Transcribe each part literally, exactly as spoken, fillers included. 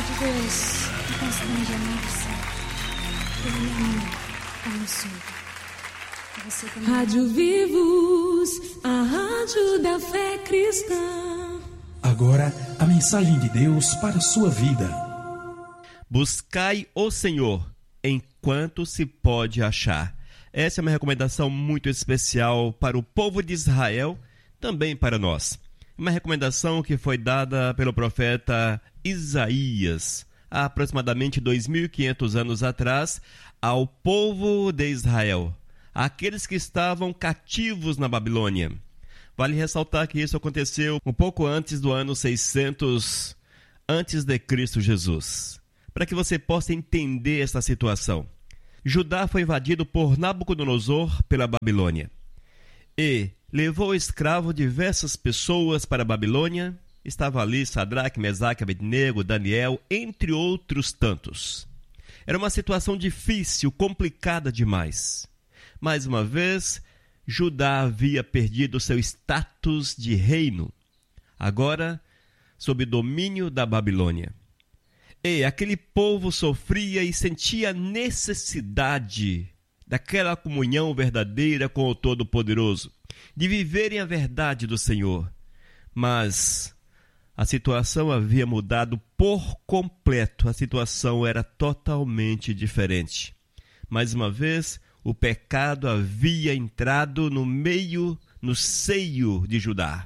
Deus, me constrange a missa. Ele me ama como sou. Você também. Rádio Vivos, a rádio da fé cristã. Agora, a mensagem de Deus para a sua vida. Buscai o Senhor enquanto se pode achar. Essa é uma recomendação muito especial para o povo de Israel, também para nós. Uma recomendação que foi dada pelo profeta Isaías, há aproximadamente dois mil e quinhentos anos atrás, ao povo de Israel, aqueles que estavam cativos na Babilônia. Vale ressaltar que isso aconteceu um pouco antes do ano seiscentos antes de Cristo Jesus. Para que você possa entender essa situação, Judá foi invadido por Nabucodonosor pela Babilônia e levou escravo diversas pessoas para a Babilônia. Estava ali Sadraque, Mesaque, Abednego, Daniel, entre outros tantos. Era uma situação difícil, complicada demais. Mais uma vez, Judá havia perdido seu status de reino, agora sob domínio da Babilônia. E aquele povo sofria e sentia necessidade daquela comunhão verdadeira com o Todo-Poderoso, de viverem a verdade do Senhor. Mas a situação havia mudado por completo, a situação era totalmente diferente. Mais uma vez, o pecado havia entrado no meio, no seio de Judá.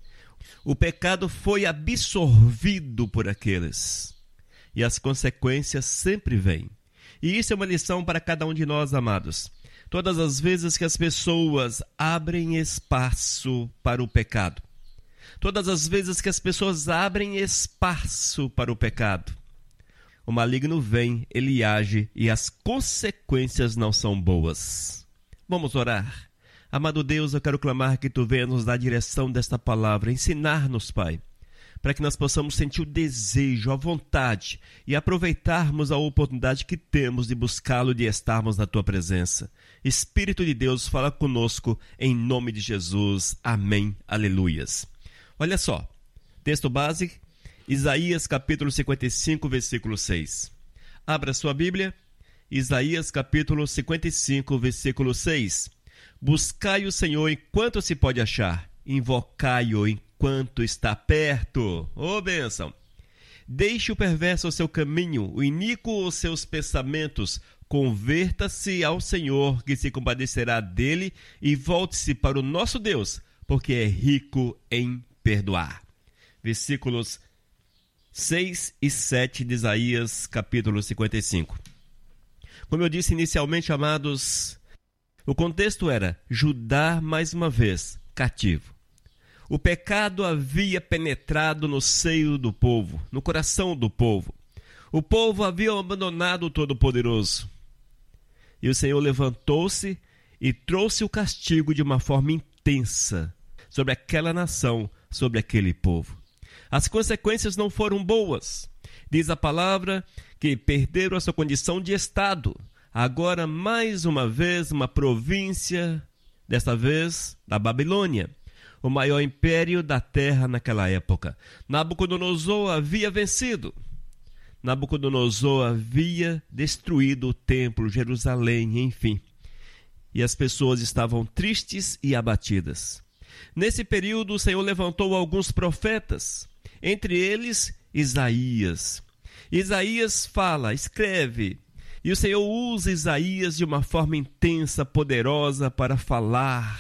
O pecado foi absorvido por aqueles. E as consequências sempre vêm. E isso é uma lição para cada um de nós, amados. Todas as vezes que as pessoas abrem espaço para o pecado, todas as vezes que as pessoas abrem espaço para o pecado, o maligno vem, ele age e as consequências não são boas. Vamos orar. Amado Deus, eu quero clamar que Tu venha nos dar a direção desta palavra, ensinar-nos, Pai, para que nós possamos sentir o desejo, a vontade e aproveitarmos a oportunidade que temos de buscá-lo, de estarmos na Tua presença. Espírito de Deus, fala conosco em nome de Jesus. Amém. Aleluias. Olha só, texto base, Isaías capítulo cinquenta e cinco, versículo seis. Abra sua Bíblia, Isaías capítulo cinquenta e cinco, versículo seis. Buscai o Senhor enquanto se pode achar, invocai-o enquanto está perto. Ô bênção! Deixe o perverso o seu caminho, o iníquo os seus pensamentos. Converta-se ao Senhor, que se compadecerá dele, e volte-se para o nosso Deus, porque é rico em perdoar. Versículos seis e sete de Isaías, capítulo cinquenta e cinco. Como eu disse inicialmente, amados, o contexto era Judá, mais uma vez, cativo. O pecado havia penetrado no seio do povo, no coração do povo. O povo havia abandonado o Todo-Poderoso. E o Senhor levantou-se e trouxe o castigo de uma forma intensa sobre aquela nação, sobre aquele povo. As consequências não foram boas. Diz a palavra que perderam a sua condição de Estado. Agora, mais uma vez, uma província, desta vez da Babilônia, o maior império da terra naquela época. Nabucodonosor havia vencido. Nabucodonosor havia destruído o templo, Jerusalém, enfim. E as pessoas estavam tristes e abatidas. Nesse período, o Senhor levantou alguns profetas, entre eles Isaías. Isaías fala, escreve, e o Senhor usa Isaías de uma forma intensa, poderosa, para falar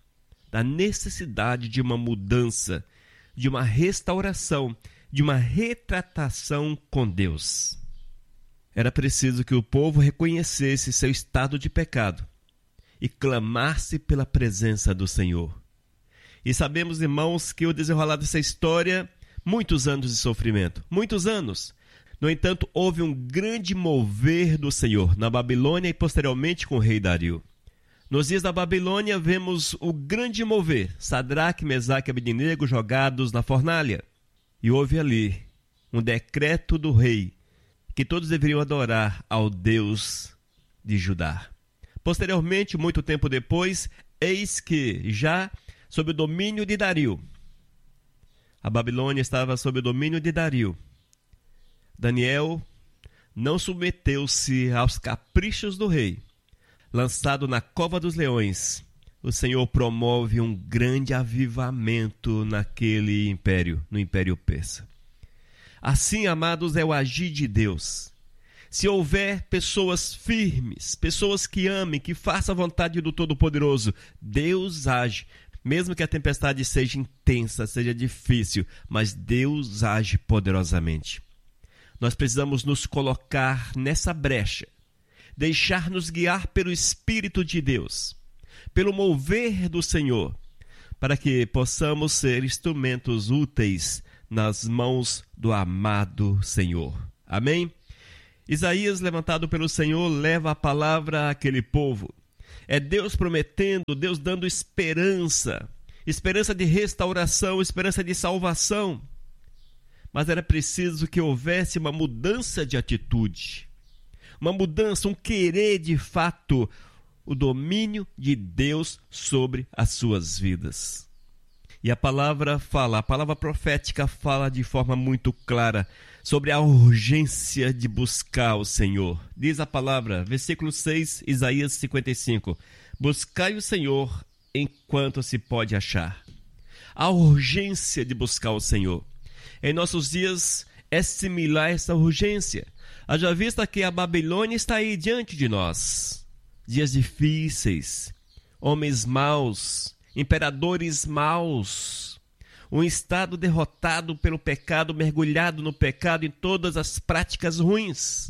da necessidade de uma mudança, de uma restauração, de uma retratação com Deus. Era preciso que o povo reconhecesse seu estado de pecado e clamasse pela presença do Senhor. E sabemos, irmãos, que o desenrolar dessa história, muitos anos de sofrimento, muitos anos. No entanto, houve um grande mover do Senhor na Babilônia e posteriormente com o rei Dario. Nos dias da Babilônia, vemos o grande mover, Sadraque, Mesaque e Abednego jogados na fornalha. E houve ali um decreto do rei que todos deveriam adorar ao Deus de Judá. Posteriormente, muito tempo depois, eis que já sob o domínio de Dario, a Babilônia estava sob o domínio de Dario, Daniel não submeteu-se aos caprichos do rei. Lançado na cova dos leões, o Senhor promove um grande avivamento naquele império, no Império Persa. Assim, amados, é o agir de Deus. Se houver pessoas firmes, pessoas que amem, que façam a vontade do Todo-Poderoso, Deus age. Mesmo que a tempestade seja intensa, seja difícil, mas Deus age poderosamente. Nós precisamos nos colocar nessa brecha, deixar-nos guiar pelo Espírito de Deus, pelo mover do Senhor, para que possamos ser instrumentos úteis nas mãos do amado Senhor. Amém? Isaías, levantado pelo Senhor, leva a palavra àquele povo. É Deus prometendo, Deus dando esperança, esperança de restauração, esperança de salvação. Mas era preciso que houvesse uma mudança de atitude, uma mudança, um querer de fato, o domínio de Deus sobre as suas vidas. E a palavra fala, a palavra profética fala de forma muito clara sobre a urgência de buscar o Senhor. Diz a palavra, versículo seis, Isaías cinquenta e cinco, buscai o Senhor enquanto se pode achar. A urgência de buscar o Senhor. Em nossos dias é similar a essa urgência. Haja vista que a Babilônia está aí diante de nós. Dias difíceis, homens maus, imperadores maus, um estado derrotado pelo pecado, mergulhado no pecado em todas as práticas ruins.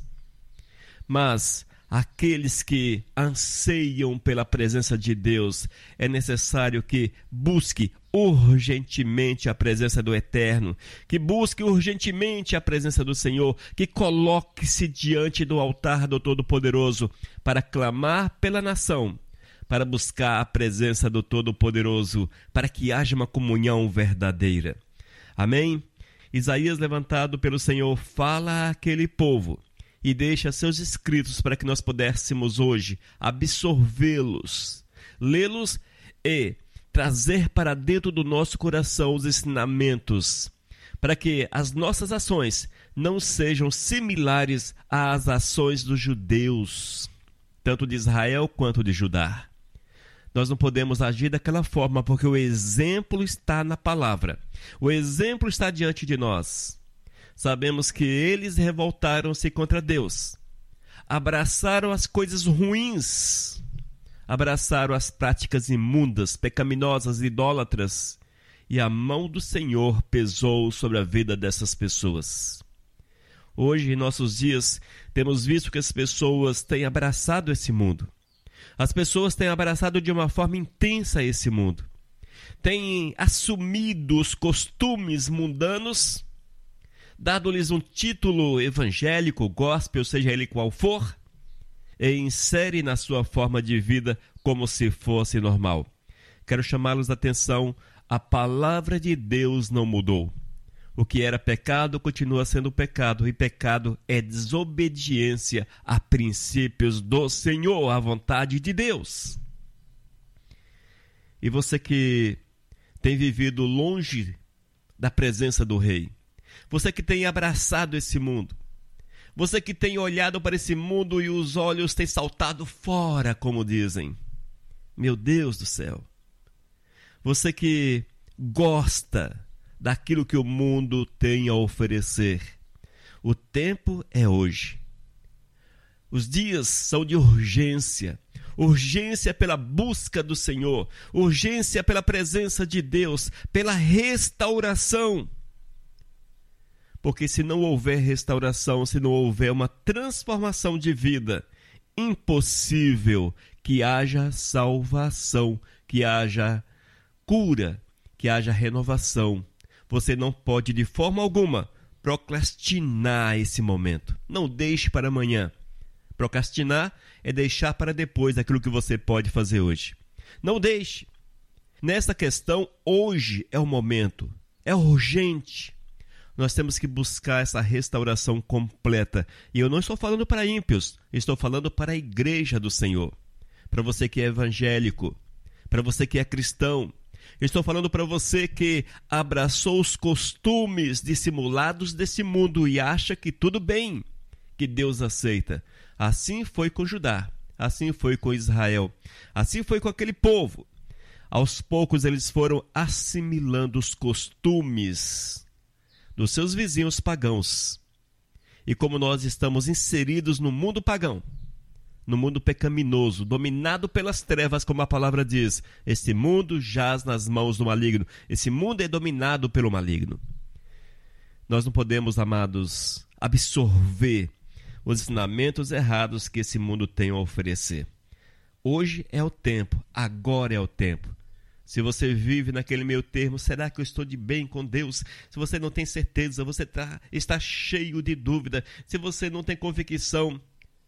Mas aqueles que anseiam pela presença de Deus, é necessário que busque urgentemente a presença do Eterno, que busque urgentemente a presença do Senhor, que coloque-se diante do altar do Todo-Poderoso para clamar pela nação, para buscar a presença do Todo-Poderoso, para que haja uma comunhão verdadeira. Amém? Isaías, levantado pelo Senhor, fala àquele povo e deixa seus escritos para que nós pudéssemos hoje absorvê-los, lê-los e trazer para dentro do nosso coração os ensinamentos, para que as nossas ações não sejam similares às ações dos judeus, tanto de Israel quanto de Judá. Nós não podemos agir daquela forma, porque o exemplo está na palavra. O exemplo está diante de nós. Sabemos que eles revoltaram-se contra Deus. Abraçaram as coisas ruins. Abraçaram as práticas imundas, pecaminosas, idólatras. E a mão do Senhor pesou sobre a vida dessas pessoas. Hoje, em nossos dias, temos visto que as pessoas têm abraçado esse mundo. As pessoas têm abraçado de uma forma intensa esse mundo. Têm assumido os costumes mundanos, dado-lhes um título evangélico, gospel, seja ele qual for, e insere na sua forma de vida como se fosse normal. Quero chamá-los a atenção, a palavra de Deus não mudou. O que era pecado continua sendo pecado, e pecado é desobediência a princípios do Senhor, à vontade de Deus. E você que tem vivido longe da presença do Rei, você que tem abraçado esse mundo, você que tem olhado para esse mundo e os olhos têm saltado fora, como dizem, meu Deus do céu, você que gosta daquilo que o mundo tem a oferecer, o tempo é hoje. Os dias são de urgência, urgência pela busca do Senhor, urgência pela presença de Deus, pela restauração. Porque se não houver restauração, se não houver uma transformação de vida, impossível que haja salvação, que haja cura, que haja renovação. Você não pode de forma alguma procrastinar esse momento. Não deixe para amanhã. Procrastinar é deixar para depois aquilo que você pode fazer hoje. Não deixe. Nessa questão, hoje é o momento. É urgente. Nós temos que buscar essa restauração completa. E eu não estou falando para ímpios. Estou falando para a igreja do Senhor. Para você que é evangélico. Para você que é cristão. Estou falando para você que abraçou os costumes dissimulados desse mundo e acha que tudo bem, que Deus aceita. Assim foi com Judá, assim foi com Israel, assim foi com aquele povo. Aos poucos eles foram assimilando os costumes dos seus vizinhos pagãos. E como nós estamos inseridos no mundo pagão, no mundo pecaminoso, dominado pelas trevas, como a palavra diz, este mundo jaz nas mãos do maligno. Esse mundo é dominado pelo maligno. Nós não podemos, amados, absorver os ensinamentos errados que esse mundo tem a oferecer. Hoje é o tempo, agora é o tempo. Se você vive naquele meio termo, será que eu estou de bem com Deus? Se você não tem certeza, você tá, está cheio de dúvida. Se você não tem convicção,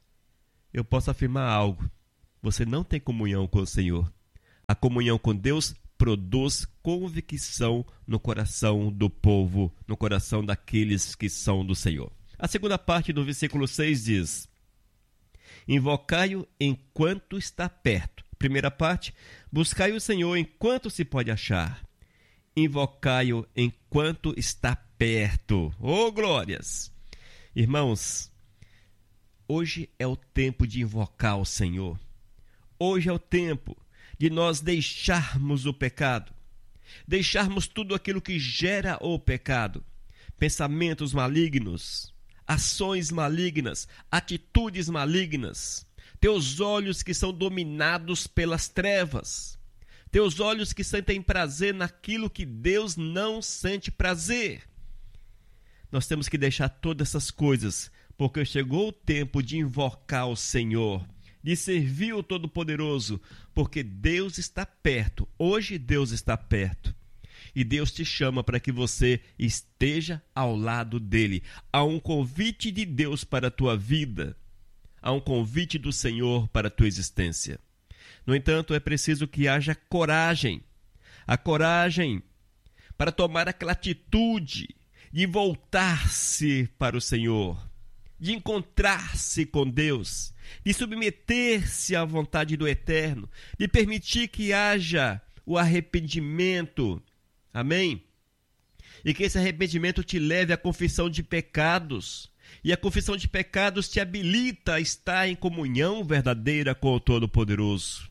eu posso afirmar algo. Você não tem comunhão com o Senhor. A comunhão com Deus produz convicção no coração do povo, no coração daqueles que são do Senhor. A segunda parte do versículo seis diz: invocai-o enquanto está perto. Primeira parte: buscai o Senhor enquanto se pode achar. Invocai-o enquanto está perto. Oh, glórias! Irmãos, hoje é o tempo de invocar o Senhor. Hoje é o tempo de nós deixarmos o pecado, deixarmos tudo aquilo que gera o pecado, pensamentos malignos, ações malignas, atitudes malignas, teus olhos que são dominados pelas trevas, teus olhos que sentem prazer naquilo que Deus não sente prazer. Nós temos que deixar todas essas coisas, porque chegou o tempo de invocar o Senhor, de servir o Todo-Poderoso, porque Deus está perto. Hoje Deus está perto. E Deus te chama para que você esteja ao lado dele. Há um convite de Deus para a tua vida. Há um convite do Senhor para a tua existência. No entanto, é preciso que haja coragem. A coragem para tomar aquela atitude de voltar-se para o Senhor, de encontrar-se com Deus, de submeter-se à vontade do Eterno, de permitir que haja o arrependimento. Amém? E que esse arrependimento te leve à confissão de pecados. E a confissão de pecados te habilita a estar em comunhão verdadeira com o Todo-Poderoso.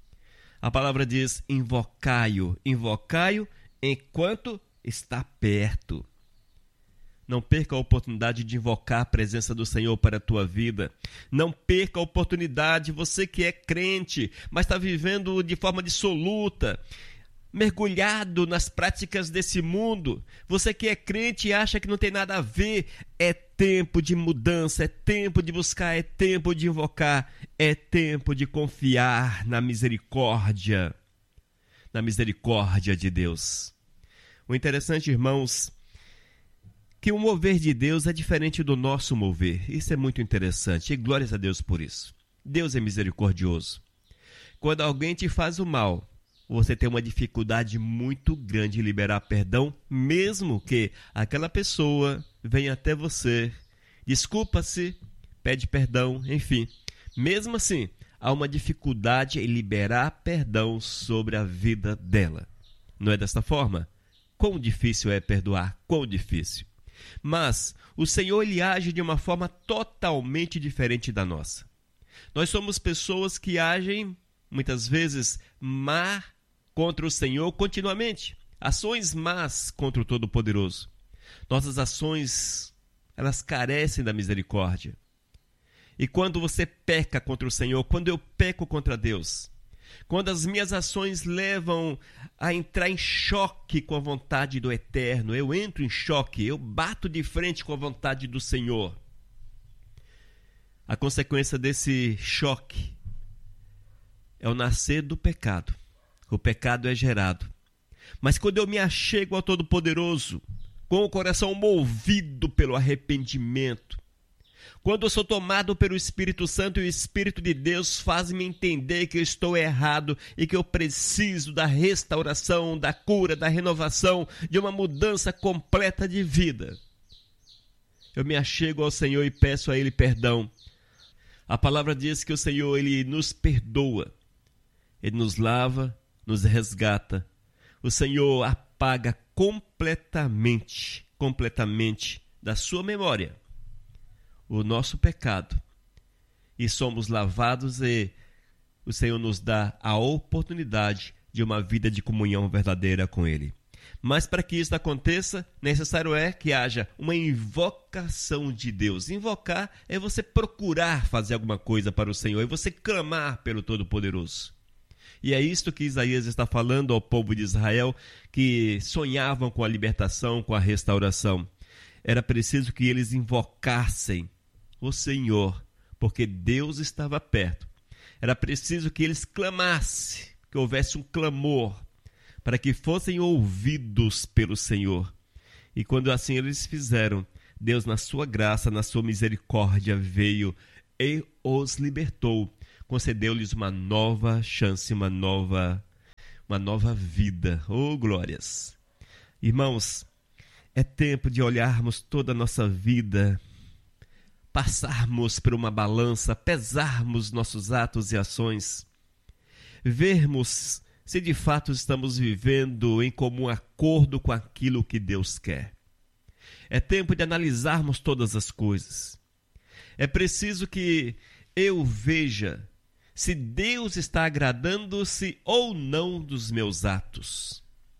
A palavra diz: invocai-o, invocai-o enquanto está perto. Não perca a oportunidade de invocar a presença do Senhor para a tua vida. Não perca a oportunidade, você que é crente, mas está vivendo de forma dissoluta, mergulhado nas práticas desse mundo. Você que é crente e acha que não tem nada a ver. É tempo de mudança, é tempo de buscar, é tempo de invocar, é tempo de confiar na misericórdia, na misericórdia de Deus. O interessante, irmãos, que o mover de Deus é diferente do nosso mover. Isso é muito interessante e glórias a Deus por isso. Deus é misericordioso. Quando alguém te faz o mal, você tem uma dificuldade muito grande em liberar perdão, mesmo que aquela pessoa venha até você, desculpa-se, pede perdão, enfim. Mesmo assim, há uma dificuldade em liberar perdão sobre a vida dela. Não é desta forma? Quão difícil é perdoar, quão difícil. Mas o Senhor, ele age de uma forma totalmente diferente da nossa. Nós somos pessoas que agem, muitas vezes, má contra o Senhor continuamente. Ações más contra o Todo-Poderoso. Nossas ações, elas carecem da misericórdia. E quando você peca contra o Senhor, quando eu peco contra Deus, quando as minhas ações levam a entrar em choque com a vontade do Eterno, eu entro em choque, eu bato de frente com a vontade do Senhor. A consequência desse choque é o nascer do pecado. O pecado é gerado. Mas quando eu me achego ao Todo-Poderoso, com o coração movido pelo arrependimento, quando eu sou tomado pelo Espírito Santo e o Espírito de Deus faz-me entender que eu estou errado e que eu preciso da restauração, da cura, da renovação, de uma mudança completa de vida, eu me achego ao Senhor e peço a Ele perdão. A palavra diz que o Senhor, Ele nos perdoa, Ele nos lava, nos resgata. o Senhor apaga completamente, completamente da sua memória o nosso pecado. E somos lavados e o Senhor nos dá a oportunidade de uma vida de comunhão verdadeira com Ele. Mas para que isso aconteça, necessário é que haja uma invocação de Deus. Invocar é você procurar fazer alguma coisa para o Senhor, é você clamar pelo Todo-Poderoso. E é isto que Isaías está falando ao povo de Israel, que sonhavam com a libertação, com a restauração. Era preciso que eles invocassem o Senhor, porque Deus estava perto. Era preciso que eles clamassem, que houvesse um clamor, para que fossem ouvidos pelo Senhor. E quando assim eles fizeram, Deus, na sua graça, na sua misericórdia, veio e os libertou. Concedeu-lhes uma nova chance, uma nova, uma nova vida. Oh, glórias! Irmãos, é tempo de olharmos toda a nossa vida, passarmos por uma balança, pesarmos nossos atos e ações, vermos se de fato estamos vivendo em comum acordo com aquilo que Deus quer. É tempo de analisarmos todas as coisas. É preciso que eu veja se Deus está agradando-se ou não dos meus atos.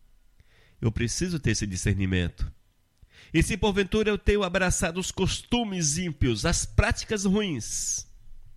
Eu preciso ter esse discernimento. E se porventura eu tenho abraçado os costumes ímpios, as práticas ruins,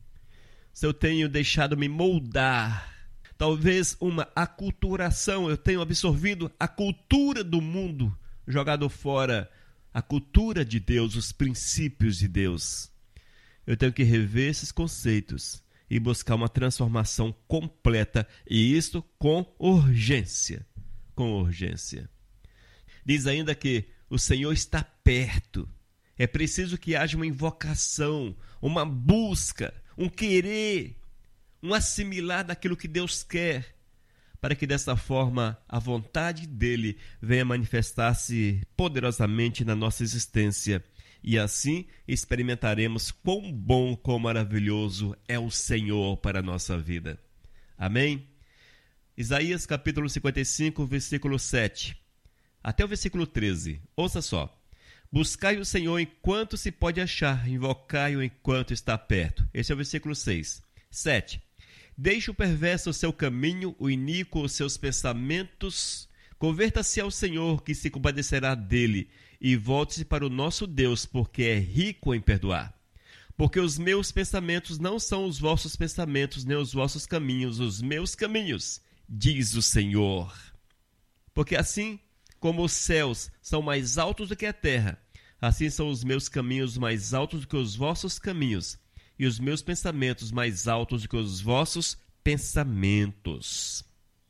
se eu tenho deixado me moldar, talvez uma aculturação, eu tenho absorvido a cultura do mundo, jogado fora a cultura de Deus, os princípios de Deus. Eu tenho que rever esses conceitos e buscar uma transformação completa, e isto com urgência, com urgência. Diz ainda que o Senhor está perto. É preciso que haja uma invocação, uma busca, um querer, um assimilar daquilo que Deus quer, para que dessa forma a vontade dele venha manifestar-se poderosamente na nossa existência. E assim experimentaremos quão bom, quão maravilhoso é o Senhor para a nossa vida. Amém? Isaías capítulo cinquenta e cinco, versículo sete. Até o versículo treze. Ouça só. Buscai o Senhor enquanto se pode achar, invocai-o enquanto está perto. Esse é o versículo seis. sete. Deixe o perverso o seu caminho, o iníquo os seus pensamentos. Converta-se ao Senhor, que se compadecerá dele, e volte-se para o nosso Deus, porque é rico em perdoar. Porque os meus pensamentos não são os vossos pensamentos, nem os vossos caminhos, os meus caminhos, diz o Senhor. Porque assim como os céus são mais altos do que a terra, assim são os meus caminhos mais altos do que os vossos caminhos, e os meus pensamentos mais altos do que os vossos pensamentos.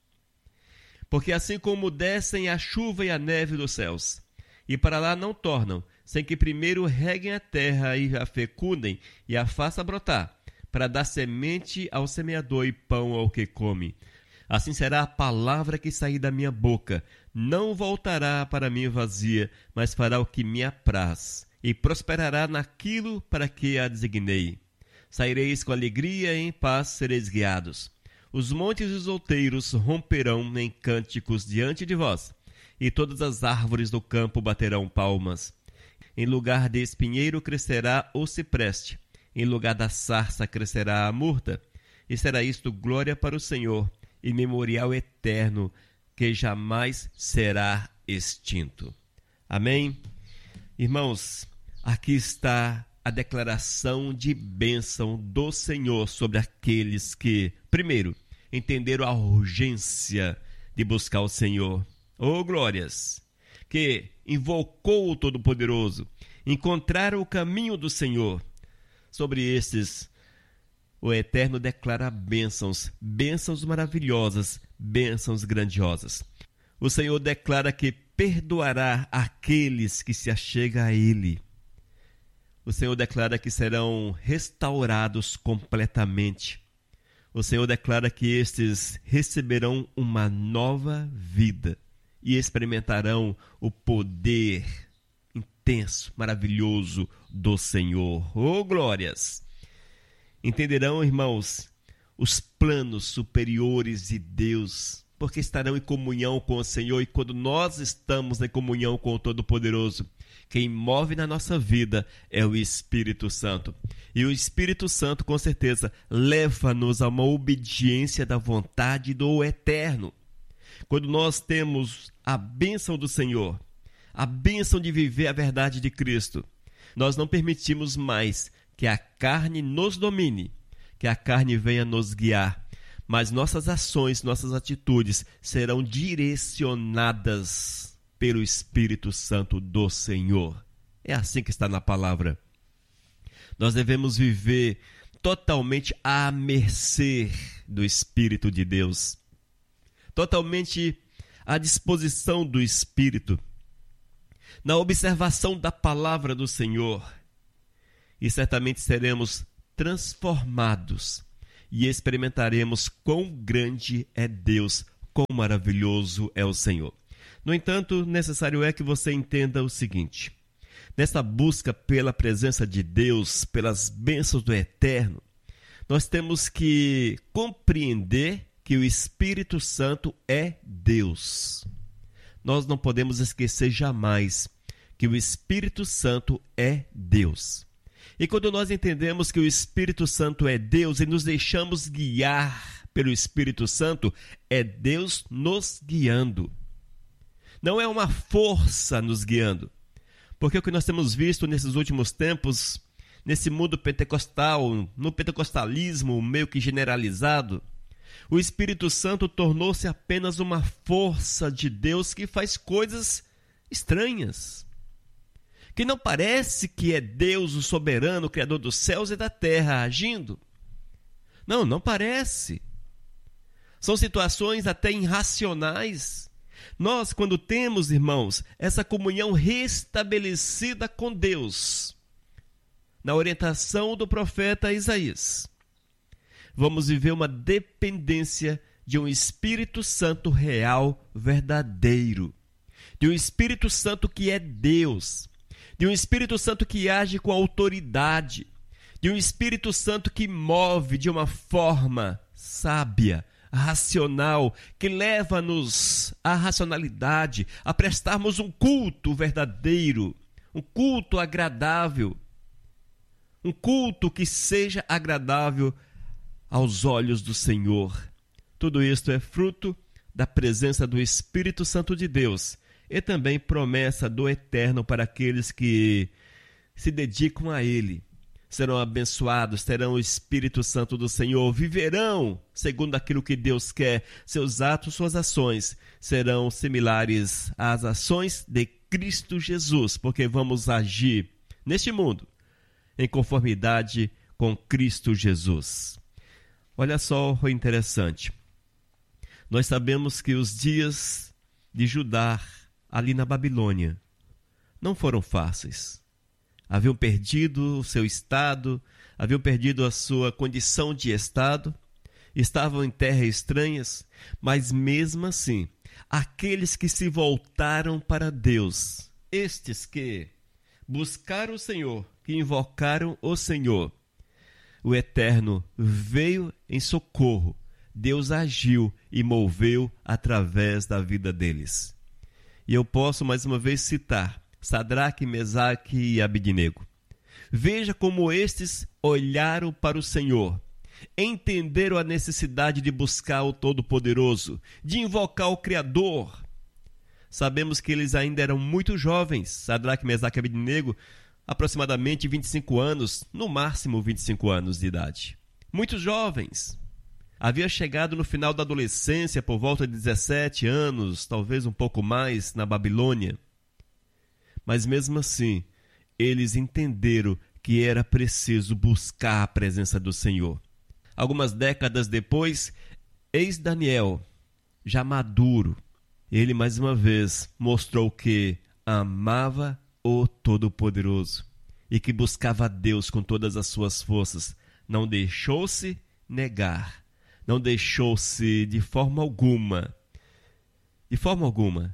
Porque assim como descem a chuva e a neve dos céus, e para lá não tornam, sem que primeiro reguem a terra e a fecundem e a façam brotar, para dar semente ao semeador e pão ao que come, assim será a palavra que sair da minha boca. Não voltará para mim vazia, mas fará o que me apraz, e prosperará naquilo para que a designei. Saireis com alegria e em paz sereis guiados. Os montes e os outeiros romperão em cânticos diante de vós, e todas as árvores do campo baterão palmas. Em lugar de espinheiro crescerá o cipreste, em lugar da sarça crescerá a murta, e será isto glória para o Senhor, e memorial eterno, que jamais será extinto. Amém? Irmãos, aqui está a declaração de bênção do Senhor sobre aqueles que, primeiro, entenderam a urgência de buscar o Senhor. Oh, glórias! Que invocou o Todo-Poderoso, encontraram o caminho do Senhor. Sobre estes, o Eterno declara bênçãos, bênçãos maravilhosas, bênçãos grandiosas. O Senhor declara que perdoará aqueles que se achegam a Ele. O Senhor declara que serão restaurados completamente. O Senhor declara que estes receberão uma nova vida e experimentarão o poder intenso, maravilhoso do Senhor. Oh, glórias! Entenderão, irmãos, os planos superiores de Deus porque estarão em comunhão com o Senhor. E quando nós estamos em comunhão com o Todo-Poderoso, quem move na nossa vida é o Espírito Santo. E o Espírito Santo, com certeza, leva-nos a uma obediência da vontade do Eterno. Quando nós temos a bênção do Senhor, a bênção de viver a verdade de Cristo, nós não permitimos mais que a carne nos domine, que a carne venha nos guiar, mas nossas ações, nossas atitudes serão direcionadas pelo Espírito Santo do Senhor. É assim que está na palavra. Nós devemos viver totalmente à mercê do Espírito de Deus, totalmente à disposição do Espírito, na observação da palavra do Senhor, e certamente seremos transformados e experimentaremos quão grande é Deus, quão maravilhoso é o Senhor. No entanto, necessário é que você entenda o seguinte: nessa busca pela presença de Deus, pelas bênçãos do Eterno, nós temos que compreender que o Espírito Santo é Deus. Nós não podemos esquecer jamais que o Espírito Santo é Deus. E quando nós entendemos que o Espírito Santo é Deus e nos deixamos guiar pelo Espírito Santo, é Deus nos guiando. Não é uma força nos guiando. Porque o que nós temos visto nesses últimos tempos, nesse mundo pentecostal, no pentecostalismo meio que generalizado, o Espírito Santo tornou-se apenas uma força de Deus que faz coisas estranhas, que não parece que é Deus, o soberano, o Criador dos céus e da terra, agindo. Não, não parece. São situações até irracionais. Nós, quando temos, irmãos, essa comunhão restabelecida com Deus, na orientação do profeta Isaías, vamos viver uma dependência de um Espírito Santo real, verdadeiro, de um Espírito Santo que é Deus, de um Espírito Santo que age com autoridade, de um Espírito Santo que move de uma forma sábia, racional, que leva-nos à racionalidade, a prestarmos um culto verdadeiro, um culto agradável, um culto que seja agradável aos olhos do Senhor. Tudo isto é fruto da presença do Espírito Santo de Deus e também promessa do Eterno para aqueles que se dedicam a Ele. Serão abençoados, terão o Espírito Santo do Senhor, viverão segundo aquilo que Deus quer. Seus atos, suas ações serão similares às ações de Cristo Jesus, porque vamos agir neste mundo em conformidade com Cristo Jesus. Olha só o interessante. Nós sabemos que os dias de Judá ali na Babilônia não foram fáceis. Haviam perdido o seu estado, haviam perdido a sua condição de estado, estavam em terras estranhas, mas mesmo assim, aqueles que se voltaram para Deus, estes que buscaram o Senhor, que invocaram o Senhor, o Eterno veio em socorro, Deus agiu e moveu através da vida deles. E eu posso mais uma vez citar Sadraque, Mesaque e Abednego. Veja como estes olharam para o Senhor, entenderam a necessidade de buscar o Todo-Poderoso, de invocar o Criador. Sabemos que eles ainda eram muito jovens, Sadraque, Mesaque e Abednego, aproximadamente vinte e cinco anos, no máximo vinte e cinco anos de idade. Muito jovens. Havia chegado no final da adolescência, por volta de dezessete anos, talvez um pouco mais, na Babilônia. Mas mesmo assim, eles entenderam que era preciso buscar a presença do Senhor. Algumas décadas depois, eis Daniel, já maduro, ele mais uma vez mostrou que amava o Todo-Poderoso e que buscava a Deus com todas as suas forças. Não deixou-se negar, não deixou-se de forma alguma, de forma alguma,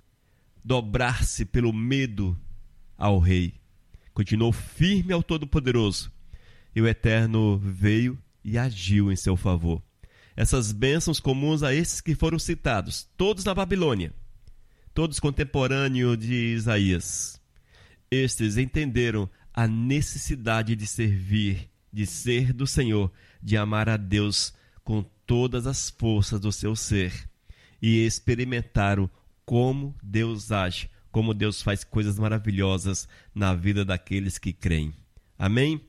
dobrar-se pelo medo ao rei. Continuou firme ao Todo-Poderoso e o Eterno veio e agiu em seu favor. Essas bênçãos comuns a esses que foram citados, todos na Babilônia, todos contemporâneos de Isaías. Estes entenderam a necessidade de servir, de ser do Senhor, de amar a Deus com todas as forças do seu ser, e experimentaram como Deus age, como Deus faz coisas maravilhosas na vida daqueles que creem. Amém?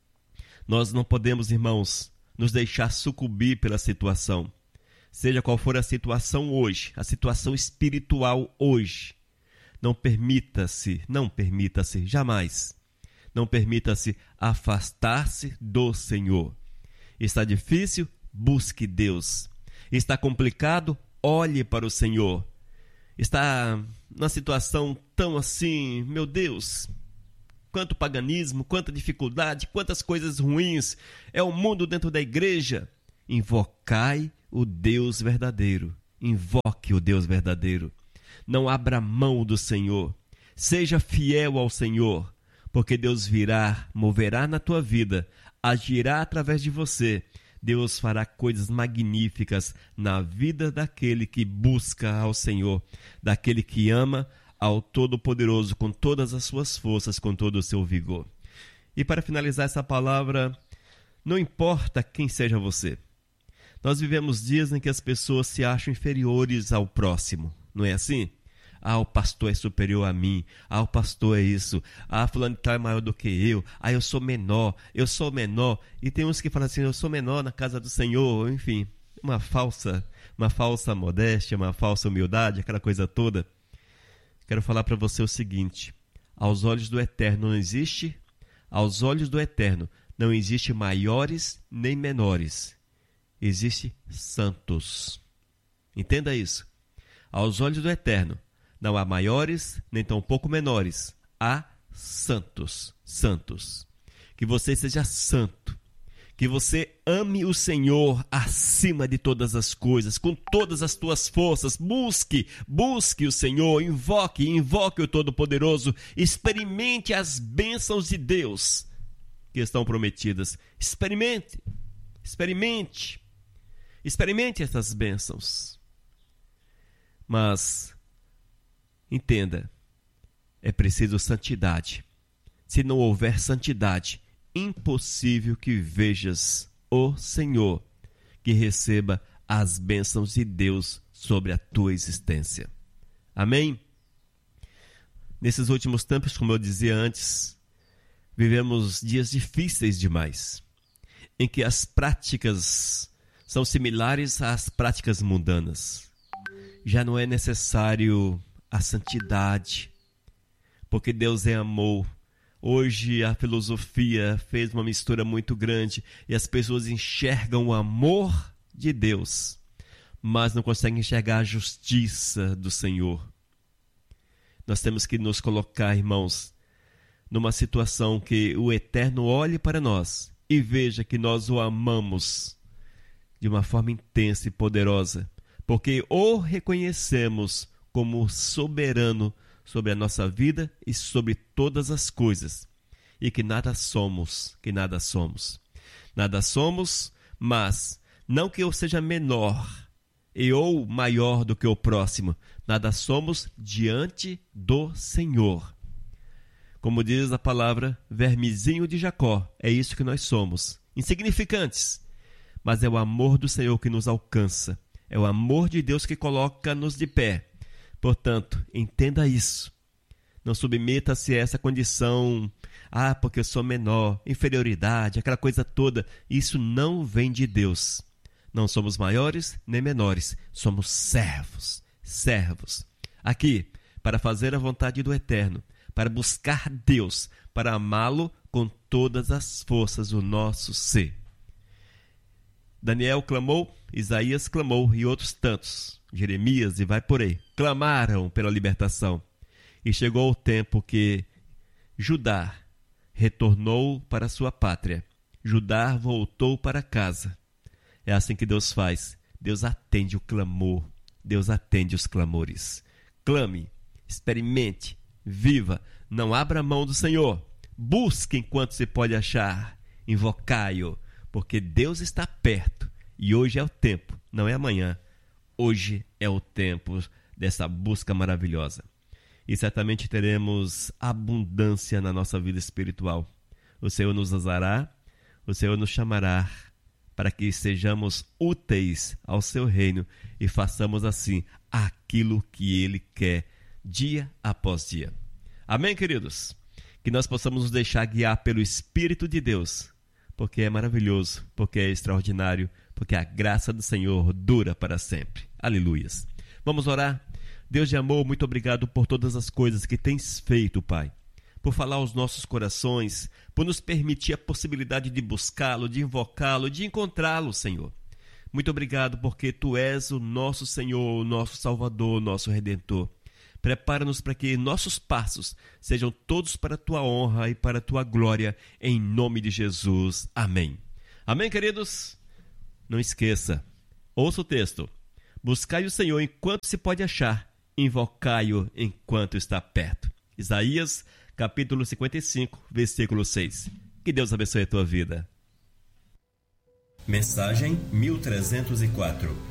Nós não podemos, irmãos, nos deixar sucumbir pela situação. Seja qual for a situação hoje, a situação espiritual hoje, não permita-se, não permita-se, jamais, não permita-se afastar-se do Senhor. Está difícil? Busque Deus. Está complicado? Olhe para o Senhor. Está numa situação tão assim, meu Deus, quanto paganismo, quanta dificuldade, quantas coisas ruins, é o mundo dentro da igreja. Invocai o Deus verdadeiro, invoque o Deus verdadeiro. Não abra mão do Senhor, seja fiel ao Senhor, porque Deus virá, moverá na tua vida, agirá através de você. Deus fará coisas magníficas na vida daquele que busca ao Senhor, daquele que ama ao Todo-Poderoso com todas as suas forças, com todo o seu vigor. E para finalizar essa palavra, não importa quem seja você. Nós vivemos dias em que as pessoas se acham inferiores ao próximo, não é assim? Ah, o pastor é superior a mim. Ah, o pastor é isso. Ah, fulano de tal é maior do que eu. Ah, eu sou menor. Eu sou menor. E tem uns que falam assim, eu sou menor na casa do Senhor. Enfim, uma falsa, uma falsa modéstia, uma falsa humildade, aquela coisa toda. Quero falar para você o seguinte. Aos olhos do Eterno não existe, aos olhos do Eterno não existe maiores nem menores. Existe santos. Entenda isso. Aos olhos do Eterno não há maiores, nem tampouco menores. Há santos, santos. Que você seja santo. Que você ame o Senhor acima de todas as coisas, com todas as tuas forças. Busque, busque o Senhor, invoque, invoque o Todo-Poderoso. Experimente as bênçãos de Deus que estão prometidas. Experimente, experimente, experimente essas bênçãos. Mas entenda, é preciso santidade. Se não houver santidade, impossível que vejas o Senhor, que receba as bênçãos de Deus sobre a tua existência. Amém? Nesses últimos tempos, como eu dizia antes, vivemos dias difíceis demais, em que as práticas são similares às práticas mundanas. Já não é necessário a santidade, porque Deus é amor. Hoje a filosofia fez uma mistura muito grande e as pessoas enxergam o amor de Deus, mas não conseguem enxergar a justiça do Senhor. Nós temos que nos colocar, irmãos, numa situação que o Eterno olhe para nós e veja que nós o amamos de uma forma intensa e poderosa, porque o reconhecemos como soberano sobre a nossa vida e sobre todas as coisas, e que nada somos, que nada somos. Nada somos, mas não que eu seja menor e ou maior do que o próximo, nada somos diante do Senhor. Como diz a palavra, vermezinho de Jacó, é isso que nós somos, insignificantes, mas é o amor do Senhor que nos alcança, é o amor de Deus que coloca-nos de pé. Portanto, entenda isso. Não submeta-se a essa condição, ah, porque eu sou menor, inferioridade, aquela coisa toda. Isso não vem de Deus. Não somos maiores nem menores, somos servos, servos. Aqui, para fazer a vontade do Eterno, para buscar Deus, para amá-lo com todas as forças do nosso ser. Daniel clamou, Isaías clamou e outros tantos, Jeremias e vai por aí, clamaram pela libertação. E chegou o tempo que Judá retornou para sua pátria. Judá voltou para casa. É assim que Deus faz. Deus atende o clamor. Deus atende os clamores. Clame, experimente, viva, não abra mão do Senhor. Busque enquanto se pode achar. Invocai-o, porque Deus está perto E hoje é o tempo, não é amanhã. Hoje é o tempo dessa busca maravilhosa. E certamente teremos abundância na nossa vida espiritual. O Senhor nos usará, o Senhor nos chamará para que sejamos úteis ao seu reino e façamos assim aquilo que Ele quer dia após dia. Amém, queridos? Que nós possamos nos deixar guiar pelo Espírito de Deus, porque é maravilhoso, porque é extraordinário, porque a graça do Senhor dura para sempre. Aleluias. Vamos orar? Deus de amor, muito obrigado por todas as coisas que tens feito, Pai. Por falar aos nossos corações, por nos permitir a possibilidade de buscá-lo, de invocá-lo, de encontrá-lo, Senhor. Muito obrigado porque Tu és o nosso Senhor, o nosso Salvador, o nosso Redentor. Prepara-nos para que nossos passos sejam todos para a Tua honra e para a Tua glória, em nome de Jesus. Amém. Amém, queridos? Não esqueça, ouça o texto. Buscai o Senhor enquanto se pode achar, invocai-o enquanto está perto. Isaías, capítulo cinquenta e cinco, versículo seis. Que Deus abençoe a tua vida. Mensagem mil trezentos e quatro.